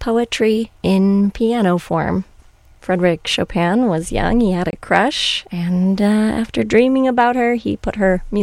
poetry in piano form. Frédéric Chopin was young, he had a crush, and after dreaming about her, he put her